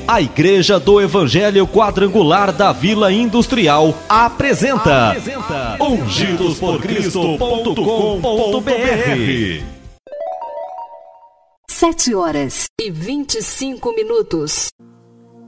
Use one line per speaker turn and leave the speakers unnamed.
A Igreja do Evangelho Quadrangular da Vila Industrial apresenta ungidosporcristo.com.br.
7h25.